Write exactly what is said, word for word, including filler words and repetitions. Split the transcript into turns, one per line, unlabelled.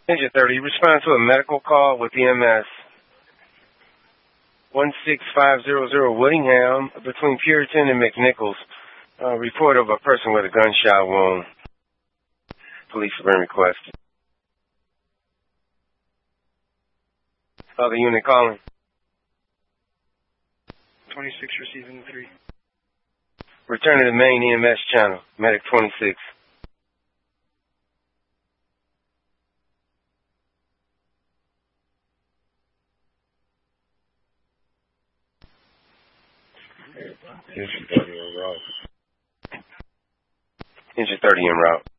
Engine thirty, respond to a medical call with E M S. one six five zero zero Whittingham between Puritan and McNichols. Uh, report of a person with a gunshot wound. Police have been requested. Other unit calling.
twenty-six receiving three.
Return to the main E M S channel. Medic twenty-six. Engine thirty en route. Engine thirty en route.